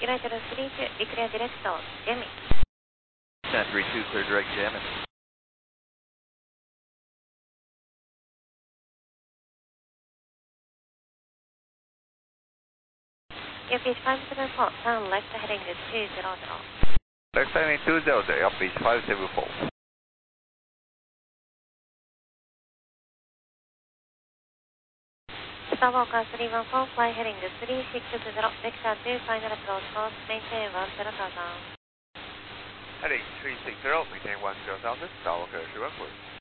United 32, declare direct, jamming. 932, clear direct jamming. Airfield 574, turn left heading 200. Left heading 200, Airfield 574. Skywalker 314, fly heading 360, vector 2, final approach course, maintain 10,000. Heading 360, maintain 10,000, Skywalker 314.